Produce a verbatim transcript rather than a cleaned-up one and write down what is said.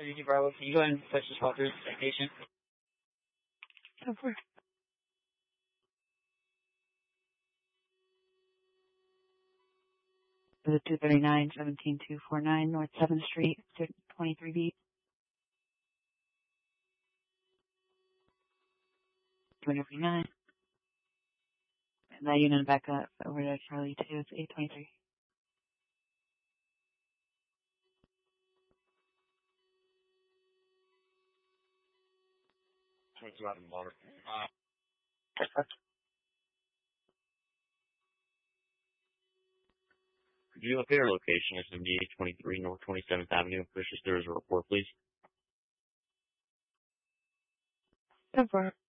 thirty-two Bravo, can you go ahead and push the spot through the citation? Go for it. Is it two thirty-nine, seventeen two forty-nine North seventh Street, twenty-three B? two thirty-nine. And that unit back up over to Charlie two, it's eight twenty-three. twenty-two out of water. Uh, Could you locate our location at seventy-eight twenty-three North twenty-seventh Avenue and push us through as a report, please? Go for it.